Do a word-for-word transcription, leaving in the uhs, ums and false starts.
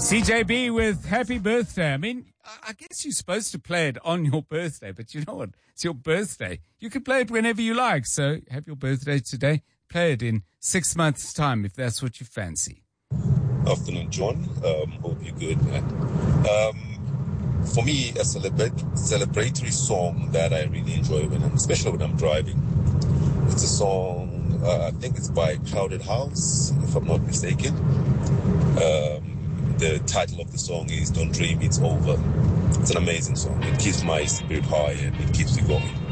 C J B with Happy Birthday. I mean, I guess you're supposed to play it on your birthday, but you know what? It's your birthday. You can play it whenever you like. So have your birthday today. Play it in six months' time if that's what you fancy. Afternoon, John. Um, hope you're good, man. Um, for me, a celebra- celebratory song that I really enjoy, when I'm, especially when I'm driving, it's a song, uh, I think it's by Crowded House, if I'm not mistaken. Um, the title of the song is Don't Dream It's Over. It's an amazing song. It keeps my spirit high and it keeps me going.